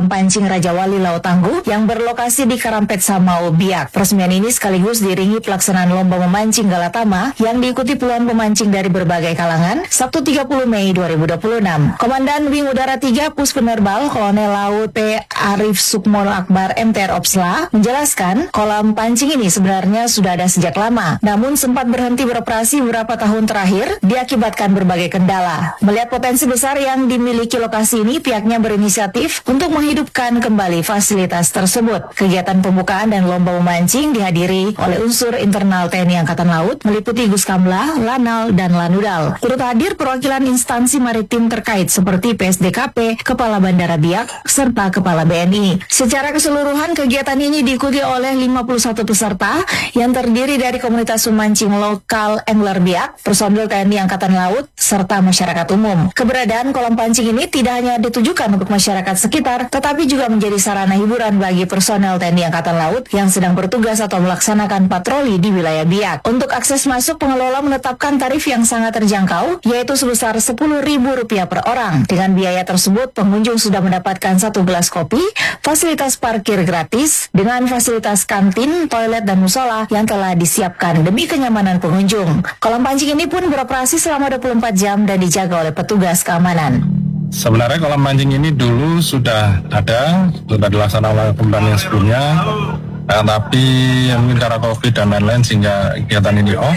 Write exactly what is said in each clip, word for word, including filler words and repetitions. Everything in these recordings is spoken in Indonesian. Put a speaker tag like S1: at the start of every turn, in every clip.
S1: kolam pancing Raja Wali Laut Tangguh yang berlokasi di Karampet Samau, Biak. Peresmian ini sekaligus diiringi pelaksanaan lomba memancing Galatama yang diikuti puluhan pemancing dari berbagai kalangan Sabtu tiga puluh Mei dua ribu dua puluh enam. Komandan Wing Udara tiga Puspenerbal Kolonel Laut P. Arif Sukmono Akbar M T R Opsla menjelaskan kolam pancing ini sebenarnya sudah ada sejak lama, namun sempat berhenti beroperasi beberapa tahun terakhir diakibatkan berbagai kendala. Melihat potensi besar yang dimiliki lokasi ini, pihaknya berinisiatif untuk menghidupkan kembali fasilitas tersebut. Kegiatan pembukaan dan lomba memancing dihadiri oleh unsur internal T N I Angkatan Laut meliputi Guskamla, Lanal, dan Lanudal. Turut hadir perwakilan instansi maritim terkait seperti P S D K P, Kepala Bandara Biak, serta Kepala B N I. Secara keseluruhan, kegiatan ini diikuti oleh lima puluh satu peserta yang terdiri dari komunitas memancing lokal Angler Biak, personil T N I Angkatan Laut, serta masyarakat umum. Keberadaan kolam pancing ini tidak hanya ditujukan untuk masyarakat sekitar, tetapi juga menjadi sarana hiburan bagi personel T N I Angkatan Laut yang sedang bertugas atau melaksanakan patroli di wilayah Biak. Untuk akses masuk, pengelola menetapkan tarif yang sangat terjangkau, yaitu sebesar sepuluh ribu rupiah per orang. Dengan biaya tersebut, pengunjung sudah mendapatkan satu gelas kopi, fasilitas parkir gratis, dengan fasilitas kantin, toilet, dan musola yang telah disiapkan demi kenyamanan pengunjung. Kolam pancing ini pun beroperasi selama dua puluh empat jam dan dijaga oleh petugas keamanan.
S2: Sebenarnya kolam pancing ini dulu sudah ada, sudah dilaksanakan oleh pembangunan yang sebelumnya, nah, tapi mungkin karena COVID dan lain-lain sehingga kegiatan ini off.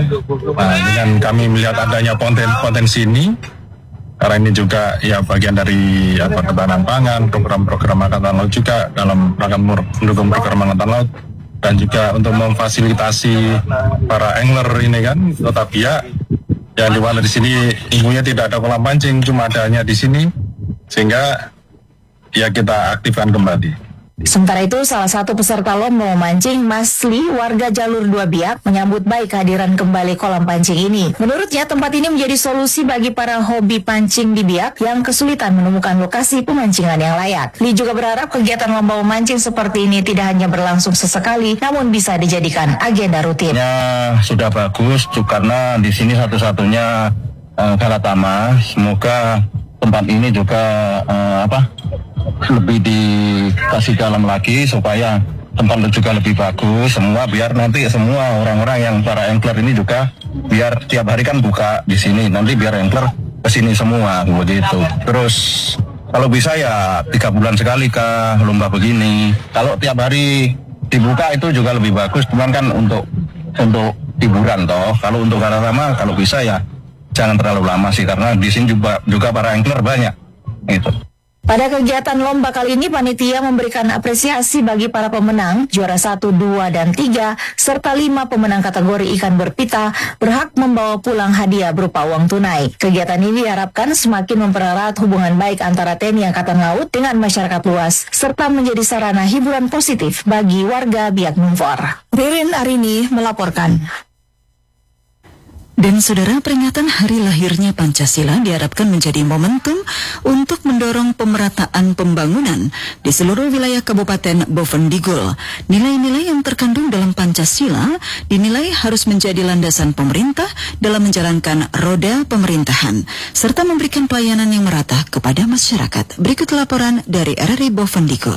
S2: Nah, dengan kami melihat adanya potensi ini, karena ini juga ya bagian dari apa, ketahanan pangan, program-program Angkatan Laut juga dalam rangka mendukung program Angkatan Laut, dan juga untuk memfasilitasi para angler ini kan, tetap ya. Yang dimana di sini ilmunya tidak ada kolam pancing, cuma adanya di sini, sehingga ya kita aktifkan kembali.
S1: Sementara itu, salah satu peserta lomba memancing, Masli, warga Jalur dua Biak, menyambut baik kehadiran kembali kolam pancing ini. Menurutnya, tempat ini menjadi solusi bagi para hobi pancing di Biak yang kesulitan menemukan lokasi pemancingan yang layak. Li juga berharap kegiatan lomba memancing seperti ini tidak hanya berlangsung sesekali, namun bisa dijadikan agenda rutin.
S3: Ya, sudah bagus, karena di sini satu-satunya uh, Galatama. Semoga tempat ini juga uh, apa? lebih dikasih dalam lagi supaya tempat juga lebih bagus semua, biar nanti semua orang-orang yang para angler ini juga biar tiap hari kan buka di sini, nanti biar angler kesini semua begitu. Terus kalau bisa ya tiga bulan sekali ke lomba begini. Kalau tiap hari dibuka itu juga lebih bagus, cuman kan untuk untuk hiburan toh. Kalau untuk Galatama kalau bisa ya jangan terlalu lama sih, karena di sini juga juga para angler banyak itu.
S1: Pada kegiatan lomba kali ini, panitia memberikan apresiasi bagi para pemenang, juara satu, dua, dan tiga, serta lima pemenang kategori ikan berpita berhak membawa pulang hadiah berupa uang tunai. Kegiatan ini diharapkan semakin mempererat hubungan baik antara T N I Angkatan Laut dengan masyarakat luas, serta menjadi sarana hiburan positif bagi warga Biak Numfor. Ririn Arini melaporkan.
S4: Dan saudara, peringatan hari lahirnya Pancasila diharapkan menjadi momentum untuk mendorong pemerataan pembangunan di seluruh wilayah Kabupaten Bovendigul. Nilai-nilai yang terkandung dalam Pancasila dinilai harus menjadi landasan pemerintah dalam menjalankan roda pemerintahan, serta memberikan pelayanan yang merata kepada masyarakat. Berikut laporan dari R R I Bovendigul.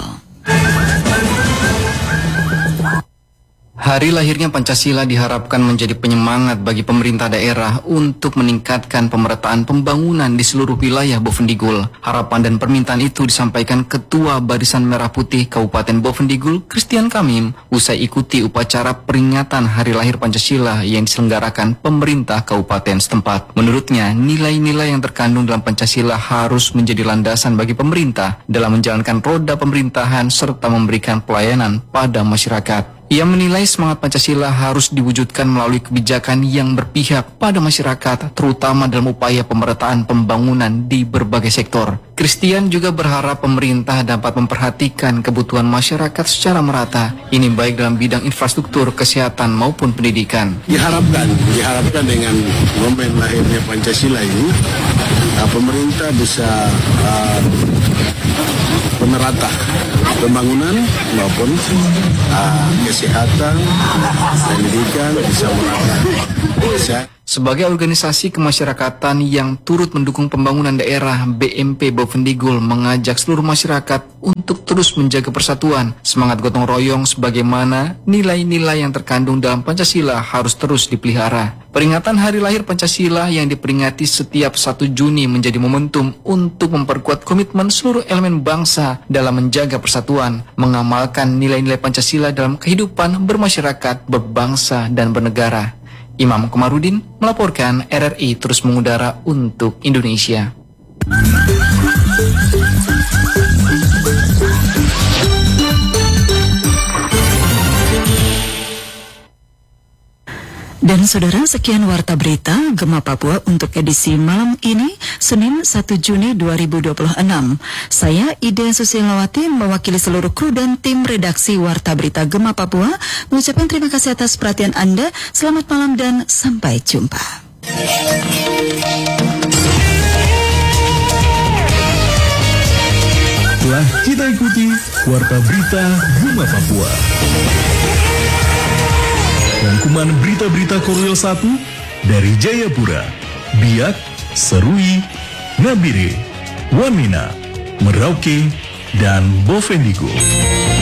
S5: Hari lahirnya Pancasila diharapkan menjadi penyemangat bagi pemerintah daerah untuk meningkatkan pemerataan pembangunan di seluruh wilayah Bovendigul. Harapan dan permintaan itu disampaikan Ketua Barisan Merah Putih Kabupaten Bovendigul, Christian Kamim, usai ikuti upacara peringatan Hari Lahir Pancasila yang diselenggarakan pemerintah kabupaten setempat. Menurutnya, nilai-nilai yang terkandung dalam Pancasila harus menjadi landasan bagi pemerintah dalam menjalankan roda pemerintahan serta memberikan pelayanan pada masyarakat. Ia menilai semangat Pancasila harus diwujudkan melalui kebijakan yang berpihak pada masyarakat, terutama dalam upaya pemerataan pembangunan di berbagai sektor. Christian juga berharap pemerintah dapat memperhatikan kebutuhan masyarakat secara merata, ini baik dalam bidang infrastruktur, kesehatan maupun pendidikan.
S6: Diharapkan, diharapkan dengan momen lahirnya Pancasila ini, uh, pemerintah bisa uh, memerata pembangunan maupun uh, kesehatan, pendidikan bisa merata. Bisa
S5: Sebagai organisasi kemasyarakatan yang turut mendukung pembangunan daerah, B M P Bovendigul mengajak seluruh masyarakat untuk terus menjaga persatuan, semangat gotong royong sebagaimana nilai-nilai yang terkandung dalam Pancasila harus terus dipelihara. Peringatan Hari Lahir Pancasila yang diperingati setiap satu Juni menjadi momentum untuk memperkuat komitmen seluruh elemen bangsa dalam menjaga persatuan, mengamalkan nilai-nilai Pancasila dalam kehidupan bermasyarakat, berbangsa, dan bernegara. Imam Komarudin melaporkan, R R I terus mengudara untuk Indonesia.
S4: Dan saudara, sekian Warta Berita Gema Papua untuk edisi malam ini, Senin satu Juni dua ribu dua puluh enam. Saya Ida Susilawati mewakili seluruh kru dan tim redaksi Warta Berita Gema Papua mengucapkan terima kasih atas perhatian Anda. Selamat malam dan sampai jumpa.
S7: Telah kita ikuti Warta Berita Gema Papua. Rangkuman berita-berita Korwil satu dari Jayapura, Biak, Serui, Nabire, Wamena, Merauke, dan Bovendigul.